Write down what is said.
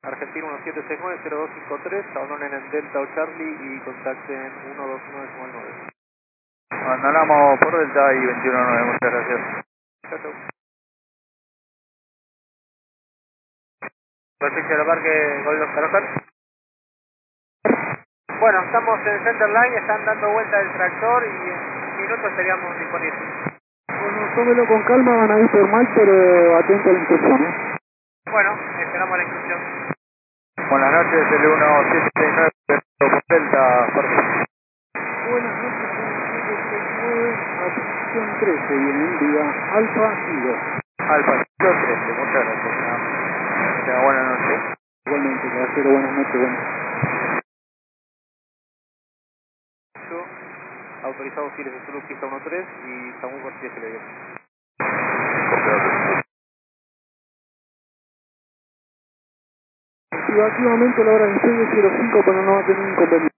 Argentina 1769-0253, abandonen en Delta o Charlie y contacten 12999. Abandonamos por Delta y 219, muchas gracias. Chao, chao. Perfecto, el parque Golden Oscar. Bueno, estamos en Center Line, están dando vuelta el tractor y en minutos estaríamos disponibles. Bueno, tómelo con calma, van a ir por mal, pero atento a la instrucción, ¿eh? Bueno, esperamos la instrucción. Buenas noches, el 1769 por Delta, Jorge. Buenas noches, 1769 a posición 13, vienen vía Alfa Kilo. Alfa, 13, muchas gracias. Que tenga buena noche. Igualmente, caballero, buenas noches, buenas. Autorizado Giles de Zulu pista 13 y Samu García que le dio. Activamente la hora 16:05 para no tener inconveniente.